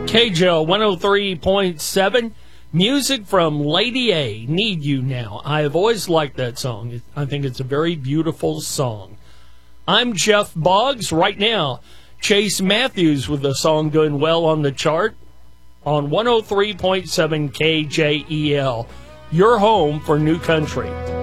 KJL 103.7. Music from Lady A, Need You Now. I have always liked that song. I think it's a very beautiful song. I'm Jeff Boggs. Right now, Chase Matthews with a song doing well on the chart on 103.7 KJEL. Your home for new country.